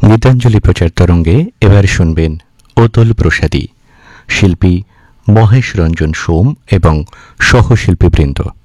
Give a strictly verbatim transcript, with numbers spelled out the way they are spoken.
গীতাঞ্জলি প্রচার তরঙ্গে এবার শুনবেন অতুল প্রসাদী, শিল্পী মহেশ রঞ্জন সোম এবং সহশিল্পীবৃন্দ।